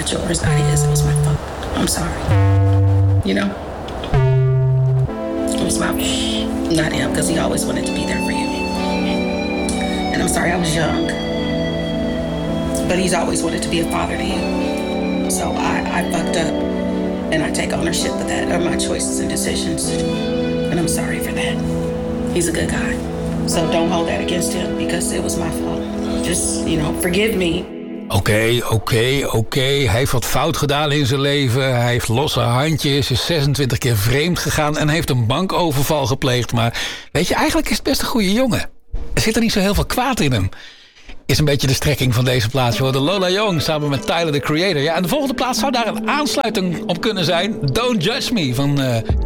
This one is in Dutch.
not yours, not his. It was my fault. I'm sorry. You know? It was my fault, not him, because he always wanted to be there for you. And I'm sorry I was young. But he's always wanted to be a father to you. So I fucked up. And I take ownership of that, of my choices and decisions. And I'm sorry for that. He's a good guy. So don't hold that against him, because it was my fault. Just, forgive me. Oké. Hij heeft wat fout gedaan in zijn leven. Hij heeft losse handjes, is 26 keer vreemd gegaan en heeft een bankoverval gepleegd. Maar weet je, eigenlijk is het best een goede jongen. Er zit er niet zo heel veel kwaad in hem. Is een beetje de strekking van deze plaats. Je hoorde Lola Young samen met Tyler, the Creator. Ja, en de volgende plaats zou daar een aansluiting op kunnen zijn. Don't Judge Me van